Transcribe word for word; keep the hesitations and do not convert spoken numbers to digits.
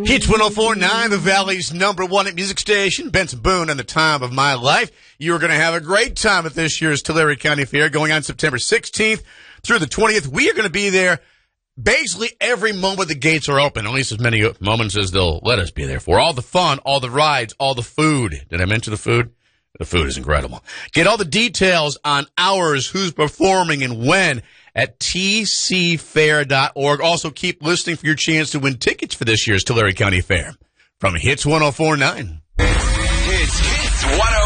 Hits one oh four point nine, the Valley's number one music station. Benson Boone and the time of my life. You are going to have a great time at this year's Tulare County Fair going on September sixteenth through the twentieth. We are going to be there basically every moment the gates are open, at least as many moments as they'll let us be there for. All the fun, all the rides, all the food. Did I mention the food? The food is incredible. Get all the details on hours, who's performing, and when at t c fair dot org. Also, keep listening for your chance to win tickets for this year's Tulare County Fair. From Hits one oh four point nine.